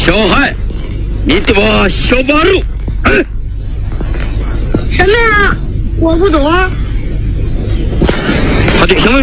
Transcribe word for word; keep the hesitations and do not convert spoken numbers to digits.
小孩，你对我小八路，嗯， 什么呀？我不懂。 他对什么？